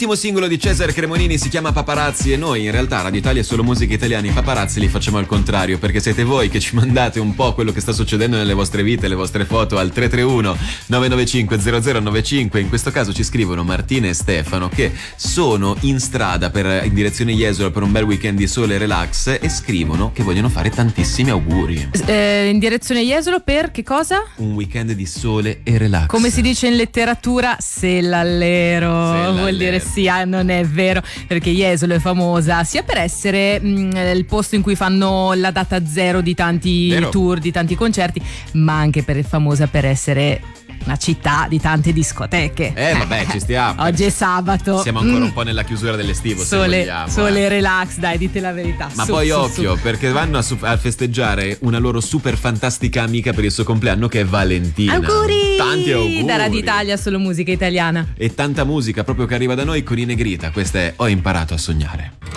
L'ultimo singolo di Cesare Cremonini si chiama Paparazzi e noi in realtà Radio Italia è solo musica italiana, i paparazzi li facciamo al contrario perché siete voi che ci mandate un po' quello che sta succedendo nelle vostre vite, le vostre foto al 331 995 0095. In questo caso ci scrivono Martina e Stefano che sono in strada in direzione Jesolo per un bel weekend di sole e relax e scrivono che vogliono fare tantissimi auguri. In direzione Jesolo per che cosa? Un weekend di sole e relax. Come si dice in letteratura, sellallero. Vuol dire sì, non è vero, perché Jesolo è famosa sia per essere il posto in cui fanno la data zero di tanti tour, di tanti concerti, ma anche famosa per essere una città di tante discoteche. Vabbè, ci stiamo. Oggi è sabato. Siamo ancora un po' nella chiusura dell'estivo, sole, se vogliamo. Sole relax, dai, dite la verità. Ma poi occhio, perché vanno a festeggiare una loro super fantastica amica per il suo compleanno che è Valentina. Auguri! Tanti auguri! Da Radio Italia, solo musica italiana. E tanta musica proprio che arriva da noi con i Negrita. Questa è Ho imparato a sognare.